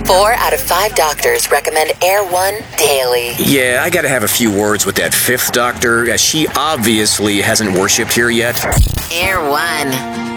4 out of 5 doctors recommend Air One daily. Yeah, I gotta have a few words with that 5th doctor, as she obviously hasn't worshipped here yet. Air One.